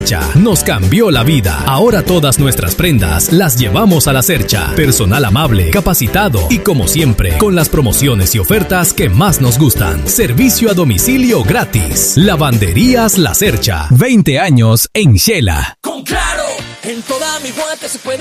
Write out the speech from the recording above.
Nos cambió la vida. Ahora todas nuestras prendas las llevamos a La Cercha. Personal amable, capacitado y como siempre, con las promociones y ofertas que más nos gustan. Servicio a domicilio gratis. Lavanderías La Cercha. 20 años en Shela. Con Claro, en toda mi guante se puede